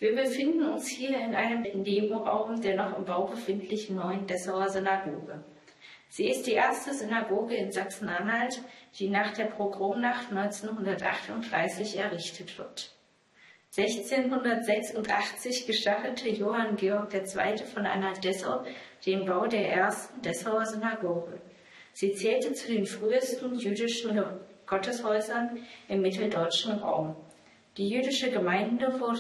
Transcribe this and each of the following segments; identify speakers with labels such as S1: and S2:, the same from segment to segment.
S1: Wir befinden uns hier in einem Nebenraum der noch im Bau befindlichen neuen Dessauer Synagoge. Sie ist die erste Synagoge in Sachsen-Anhalt, die nach der Pogromnacht 1938 errichtet wird. 1686 gestattete Johann Georg II. Von Anhalt-Dessau den Bau der ersten Dessauer Synagoge. Sie zählte zu den frühesten jüdischen Gotteshäusern im mitteldeutschen Raum. Die jüdische Gemeinde wurde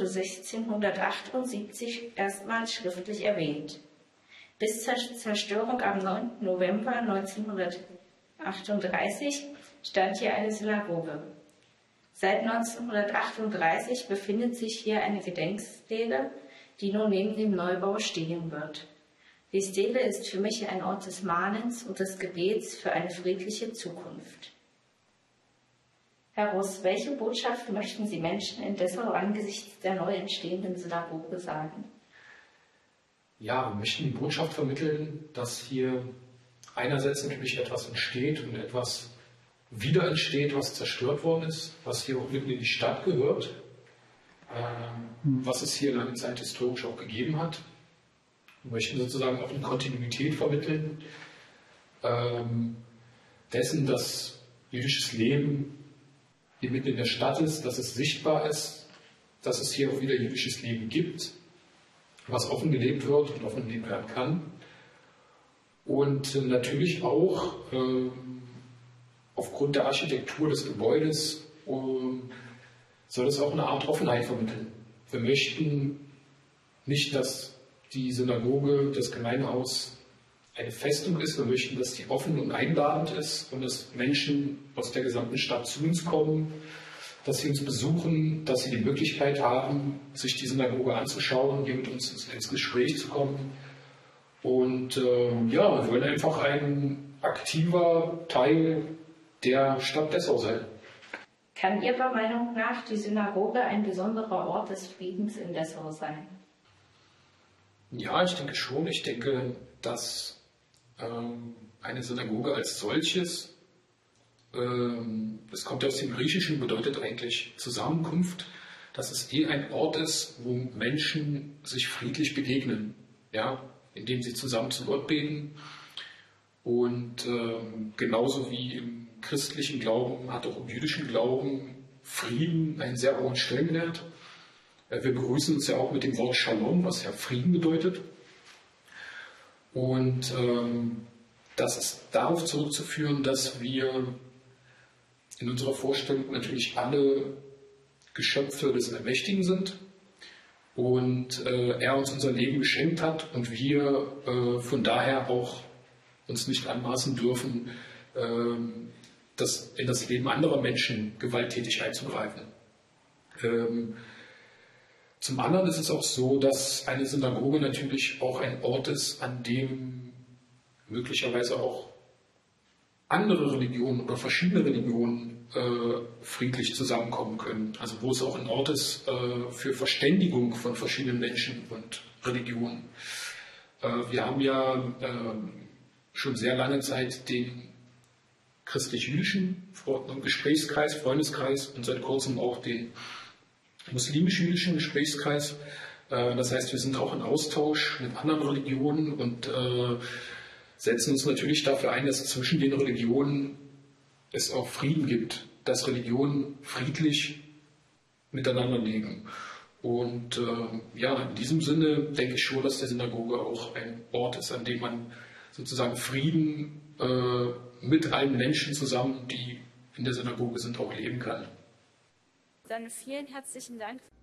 S1: 1678 erstmals schriftlich erwähnt. Bis zur Zerstörung am 9. November 1938 stand hier eine Synagoge. Seit 1938 befindet sich hier eine Gedenkstele, die nun neben dem Neubau stehen wird. Die Stele ist für mich ein Ort des Mahnens und des Gebets für eine friedliche Zukunft. Herr Russ, welche Botschaft möchten Sie Menschen in Dessau angesichts der neu entstehenden Synagoge sagen?
S2: Ja, wir möchten die Botschaft vermitteln, dass hier einerseits natürlich etwas entsteht und etwas wieder entsteht, was zerstört worden ist, was hier auch mitten in die Stadt gehört, was es hier lange Zeit historisch auch gegeben hat. Wir möchten sozusagen auch eine Kontinuität vermitteln, dessen, dass jüdisches Leben hier mitten in der Stadt ist, dass es sichtbar ist, dass es hier auch wieder jüdisches Leben gibt, was offen gelebt wird und offen gelebt werden kann. Und natürlich auch aufgrund der Architektur des Gebäudes soll es auch eine Art Offenheit vermitteln. Wir möchten nicht, dass die Synagoge, das Gemeindehaus eine Festung ist. Wir möchten, dass die offen und einladend ist und dass Menschen aus der gesamten Stadt zu uns kommen, dass sie uns besuchen, dass sie die Möglichkeit haben, sich die Synagoge anzuschauen, hier mit uns ins Gespräch zu kommen. Und wir wollen einfach ein aktiver Teil der Stadt Dessau sein.
S1: Kann Ihrer Meinung nach die Synagoge ein besonderer Ort des Friedens in Dessau sein?
S2: Ja, ich denke schon. Ich denke, dass eine Synagoge als solches, das kommt aus dem Griechischen, bedeutet eigentlich Zusammenkunft, dass es ein Ort ist, wo Menschen sich friedlich begegnen, ja, indem sie zusammen zu Gott beten. Und genauso wie im christlichen Glauben hat auch im jüdischen Glauben Frieden einen sehr hohen Stellenwert. Wir begrüßen uns ja auch mit dem Wort Shalom, was ja Frieden bedeutet. Und das ist darauf zurückzuführen, dass wir in unserer Vorstellung natürlich alle Geschöpfe des Allmächtigen sind und er uns unser Leben geschenkt hat und wir von daher auch uns nicht anmaßen dürfen, in das Leben anderer Menschen gewalttätig einzugreifen. Zum anderen ist es auch so, dass eine Synagoge natürlich auch ein Ort ist, an dem möglicherweise auch andere Religionen oder verschiedene Religionen friedlich zusammenkommen können. Also wo es auch ein Ort ist für Verständigung von verschiedenen Menschen und Religionen. Wir haben ja schon sehr lange Zeit den christlich-jüdischen Gesprächskreis, Freundeskreis und seit kurzem auch den muslimisch-jüdischen Gesprächskreis. Das heißt, wir sind auch in Austausch mit anderen Religionen und setzen uns natürlich dafür ein, dass zwischen den Religionen es auch Frieden gibt, dass Religionen friedlich miteinander leben. Und in diesem Sinne denke ich schon, dass die Synagoge auch ein Ort ist, an dem man sozusagen Frieden mit allen Menschen zusammen, die in der Synagoge sind, auch leben kann.
S3: Dann vielen herzlichen Dank.